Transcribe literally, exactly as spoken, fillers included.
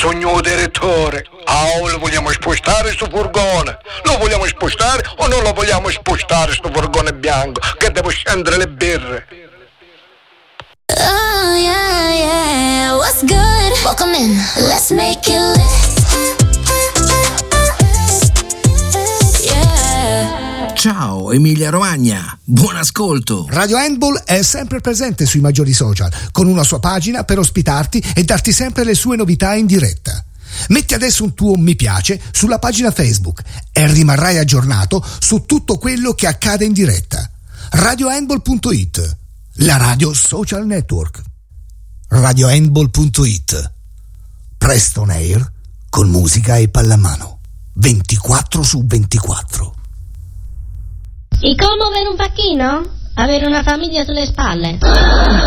Sogno direttore. Ah, lo vogliamo spostare sto furgone? Lo vogliamo spostare o non lo vogliamo spostare sto furgone bianco? Che devo scendere le birre. Oh yeah, yeah, what's good? Welcome in, let's make it lit. Yeah. Ciao Emilia Romagna, buon ascolto. Radio Handball è sempre presente sui maggiori social, con una sua pagina per ospitarti e darti sempre le sue novità in diretta. Metti adesso un tuo mi piace sulla pagina Facebook e rimarrai aggiornato su tutto quello che accade in diretta. radio handball punto it, la radio social network. radio handball punto it. Presto on air con musica e pallamano. ventiquattro su ventiquattro. E come avere un pacchino? Avere una famiglia sulle spalle.